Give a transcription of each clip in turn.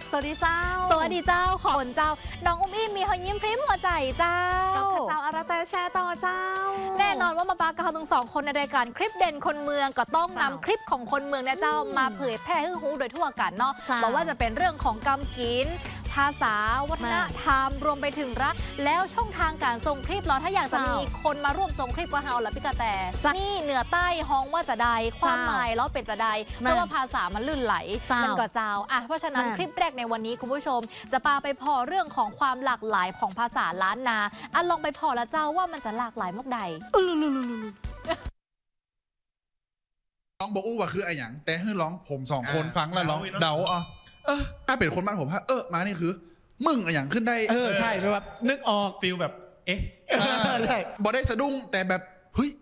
สวัสดีเจ้าสวัสดีเจ้าขอบคุณเจ้าน้องอุ้มอิ่มมีหอยยิ้มพริ้มหัวใจเจ้ากับเจ้าอาราเตแชร์ต่อเจ้าแน่นอนว่ามาปากับเขาทั้งสองคนในรายการคลิปเด่นคนเมืองก็ต้องนำคลิปของคนเมืองเนี่ยเจ้ามาเผยแพร่ให้หูโดยทั่วกันเนาะบอกว่าจะเป็นเรื่องของกำกินภาษาวัฒนธรรมรวมไปถึงรักแล้วช่องทางการส่งคลิปเราถ้าอยากจะมีคนมาร่วมส่งคลิปก็เฮาละพี่กะแต่นี่เหนือใต้ฮ้องว่าจะใดความหมายแล้วเป็นจะใดเพราะว่าภาษามันลื่นไหลมันก็เจ้าเพราะฉะนั้นคลิปแรกในวันนี้คุณผู้ชมจะพาไปพอเรื่องของความหลากหลายของภาษาล้านนาลองไปพอละเจ้าว่ามันจะหลากหลายมากใดร้องบอกอู้ว่าคือไอ้หยังแต่ให้ร้องผมสองคนฟังแล้วร้องเดาถ้าเป็นคนบ้านผมว่ามานี่คือมึงไอ้หยังขึ้นได้ใช่แบบนึกออกฟิลแบบใช่บอกได้สะดุ้งแต่แบบเฮ้ย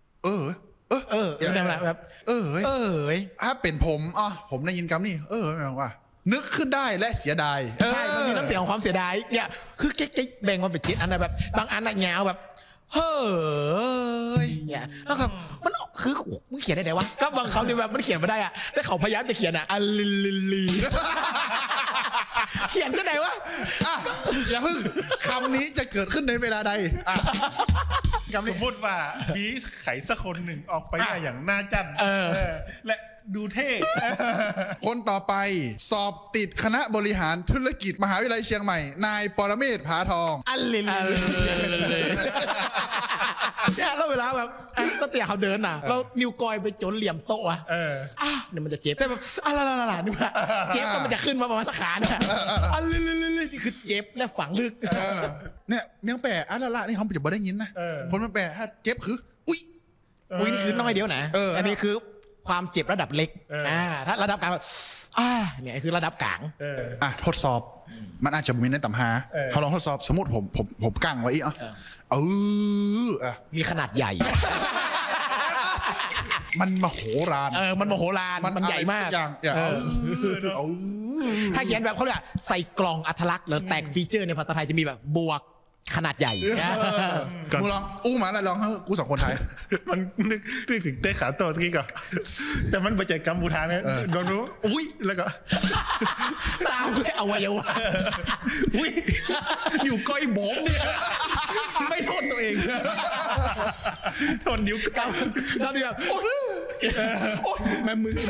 อย่างนั้นแบบถ้าเป็นผมได้ยินคำนี่หมายความว่านึกขึ้นได้และเสียดายใช่มันมีน้ำเสียงของความเสียดายเนี่ยคือเก๊กแบ่งมันเป็น7อันนะแบบบางอันน่ะยาวแบบเฮ้ยเนี่ยแล้วแบบมันคือมึงเขียนได้ไหนวะก็บางคำเนี่ยแบบมันเขียนมาได้อะแต่เขาพยายามจะเขียนอะลีเขียนจะไหนวะอย่าเพิ่งคำนี้จะเกิดขึ้นในเวลาใดสมมติว่ามีไขสักคนหนึ่งออกไปอย่างหน้าจันและดูเท่คนต่อไปสอบติดคณะบริหารธุรกิจมหาวิทยาลัยเชียงใหม่นายปรเมศผาทองเนี่ยแล้วเวลาแบบสเตียเขาเดินน่ะเรานิ้วก้อยไปจนเหลี่ยมโต๊ะเนี่ยมันจะเจ็บแต่แบบนี่ว่าเจ็บก็มันจะขึ้นมาประมาณสักขาเนี่ยนี่คือเจ็บและฝังลึกเนี่ยเมียงแปะนี่เขาจะบ่ได้ยินนะคนมันแปะถ้าเจ็บคืออุ้ยนี่คือน้อยเดียวนะอันนี้คือความเจ็บระดับเล็กถ้าระดับกลางเนี่ยคือระดับกลางทดสอบมันอาจจะมีในตำหาเขาลองทดสอบสมมติผมกั้งไว้มีขนาดใหญ่มันมโหฬารมันมโหฬารมันใหญ่มากถ้าเขียนแบบเขาเรียกใส่กล่องอัตลักษณ์หรือแตกฟีเจอร์ในภาษาไทยจะมีแบบบวกขนาดใหญ่มึงลองอู้มาแล้วลองให้กู2คนไทยมันนึกถึงเตะขาโตที่ก่อนแต่มันไปเจอกัมพูชาเนี่ยโดนรู้อุ้ยแล้วก็ตามด้วยอวัยวะอุ้ยอยู่ก้อยโบกเนี่ยไม่โทษตัวเองโทษนิ้วก้าวแล้วเดียวแม่มือ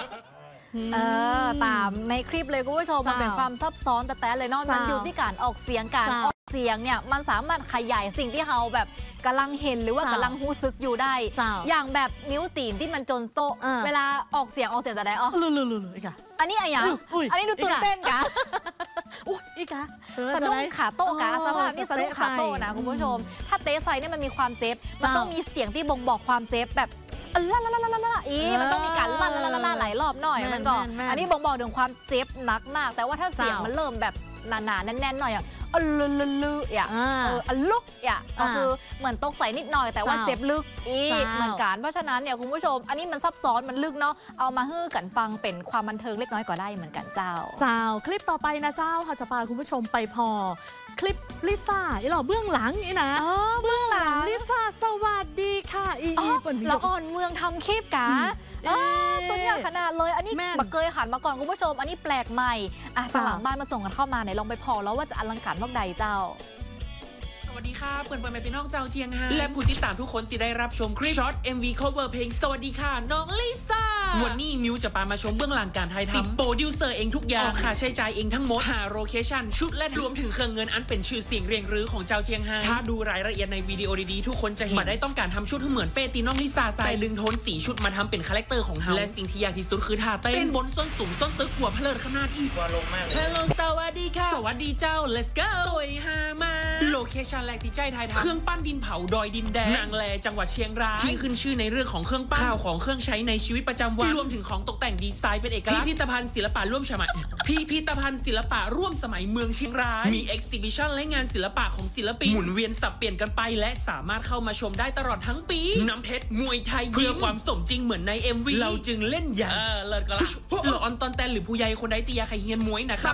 ตามในคลิปเลยคุณผู้ชมมันเป็นความซับซ้อนแต่เลยเนาะมันอยู่ที่การออกเสียงเนี่ยมันสามารถขยายสิ่งที่เราแบบกำลังเห็นหรือว่ากำลังรู้สึกอยู่ได้อย่างแบบนิ้วตีนที่มันจนโตเวลาออกเสียงจะได้อันนี้อะไรอันนี้ดูตื่นเต้นกะอีกะสะดุ้งขาโต้กะสภาพนี่สะดุ้งขาโต้นะคุณผู้ชมถ้าเตะไซเนี่ยมันมีความเจ็บมันต้องมีเสียงที่บ่งบอกความเจ็บแบบมันต้องมีการลั่นหลายรอบหน่อยมันก็อันนี้บ่งบอกถึงความเจ็บหนักมากแต่ว่าถ้าเสียงมันเริ่มแบบหนาๆแน่นๆหน่อยลุกก็คือเหมือนตกใส่นิดหน่อยแต่ว่าเจ็บลึกเหมือนกันเพราะฉะนั้นเนี่ยคุณผู้ชมอันนี้มันซับซ้อนมันลึกเนาะเอามาฮื้อกันฟังเป็นความบันเทิงเล็กน้อยก็ได้เหมือนกันเจ้าคลิปต่อไปนะเจ้าเขาจะพาคุณผู้ชมไปพอคลิปลิซ่าเราเบื้องหลังนี่นะเบื้องหลังลิซ่าสวัสดีค่ะละอ่อนเมืองทำคลิปกะสุดยอดขนาดเลยอันนี้บักเกยหันมาก่อนคุณผู้ชมอันนี้แปลกใหม่จากหลังบ้านมาส่งกันเข้ามาไหนลองไปพอแล้วว่าจะอลังการมากใดเจ้าสวัสดีค่ะเปิดเป็นน้องเจ้าเจียงไฮ้และผู้ติดตามทุกคนที่ได้รับชมคลิปช็อต MV cover เพลงสวัสดีค่ะน้องลิซ่าวันนี้มิวจะพามาชมเบื้องหลังการถ่ายทำติดโปรดิวเซอร์เองทุกอย่างออกค่าใช้จ่ายเองทั้งหมดหาโลเคชั่นชุดและรวมถึงเครื่องเงินอันเป็นชื่อเสียงเรียงรือของเจ้าเจียงไฮ้ถ้าดูรายละเอียดในวิดีโอดีๆทุกคนจะเห็นมาได้ต้องการทำชุดให้เหมือนเป้ตีน้องลิซ่าใส่แต่ดึงโทนสีชุดมาทำเป็นคาแรคเตอร์ของเฮาและสิ่งที่ยากที่สุดคือท่าเต้นบนส้นสูงส้นตึกหัวเพลิดขนาดที่ว่าลงมากเลยฮัลโหลสวัสดีค่ะสวัสดีเจ้า let's go ตัวฮามาโลเคชั่นแรกที่ใจไทยทำเครื่องปั้นดินเผาดอยดินแดงนางแลจังหวัดเชียงรายที่ขึ้นชื่อในเรื่องของเครื่องปั้นข้าวของเครื่องใช้ในชีวิตประจำวันรวมถึงของตกแต่งดีไซน์เป็นเอกลักษณ์พิพิธภัณฑ์ศิลปะร่วมสมัยเมืองเชียงรายมีเอ็กซิบิชันและงานศิลปะของศิลปินหมุนเวียนสับเปลี่ยนกันไปและสามารถเข้ามาชมได้ตลอดทั้งปีน้ำเพชรมวยไทยเพื่อความสมจริงเหมือนใน MV เราจึงเล่นอย่างเลิศก็ละหล่อออนตอนแต่หรือผู้ใหญ่คนใดตียาใครเฮียนมวยนะครับ